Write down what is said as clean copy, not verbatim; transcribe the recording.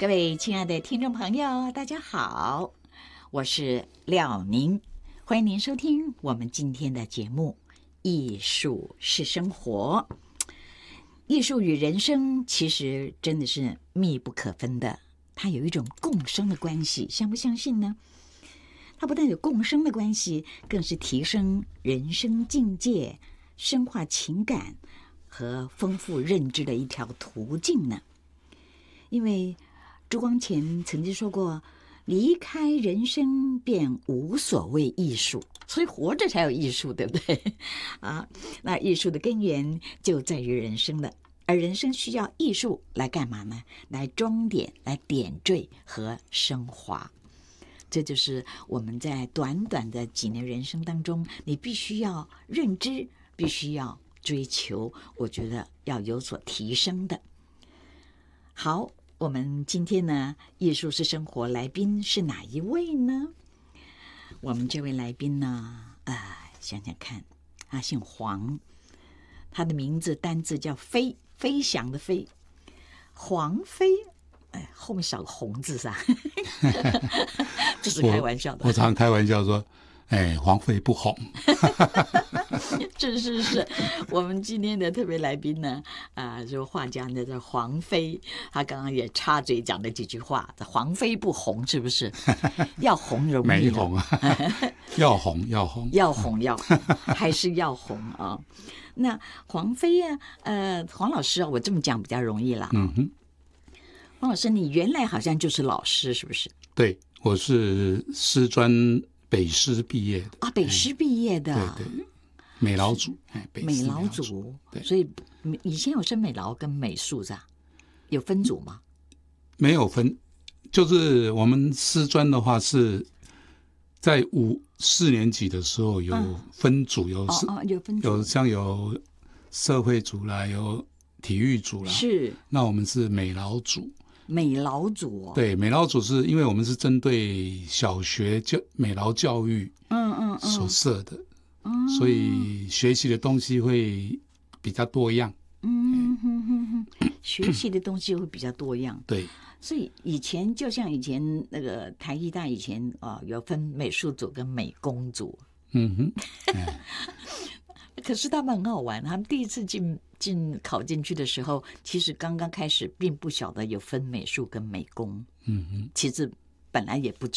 各位亲爱的听众朋友，大家好，我是廖宁，欢迎您收听我们今天的节目《艺术是生活》。艺术与人生其实真的是密不可分的，它有一种共生的关系，相不相信呢？它不但有共生的关系，更是提升人生境界、深化情感和丰富认知的一条途径呢。因为朱光潜曾经说过，离开人生便无所谓艺术，所以活着才有艺术，对不对？那艺术的根源就在于人生了，而人生需要艺术来干嘛呢？来装点、来点缀和升华。这就是我们在短短的几年人生当中，你必须要认知，必须要追求，我觉得要有所提升的。好，我们今天呢，艺术是生活来宾是哪一位呢？我们这位来宾呢，想想看，他姓黄，他的名字单字叫飞，飞翔的飞，黄飞，后面少个红字噻，这是开玩笑的。 我常开玩笑说，黄飞不红。 是，我们今天的特别来宾呢，就画家呢叫黄飞，他刚刚也插嘴讲了几句话，黄飞不红是不是？要红容易没红啊，要红， 还是要红啊？那黄飞啊，黄老师啊，我这么讲比较容易啦。黄老师，你原来好像就是老师，是不是？ 对，我是师专北师毕业的啊，北师毕业的， 对，美劳组， 美劳组，所以以前有升美劳跟美术是吧？有分组吗？ 没有分，就是我们师专的话是在4年级的时候有分组，有分组，像有社会组啦，有体育组啦， 是。 那我们是美劳组。 美劳组对，美劳组是因为我们是针对小学美劳教育所设的，所以学习的东西会比较多样。 学习的东西会比较多样。 对， 所以以前就像以前那个台艺大以前有分美术组跟美工组。可是他们很好玩，他们第一次考进去的时候，其实刚刚开始并不晓得有分美术跟美工。其实本来也不知